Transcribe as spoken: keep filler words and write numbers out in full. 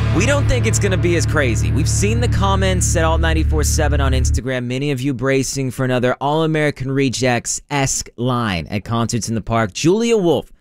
We don't think it's going to be as crazy. We've seen the comments at Alt ninety-four seven on Instagram, many of you bracing for another All-American Rejects-esque line at concerts in the park. Julia Wolf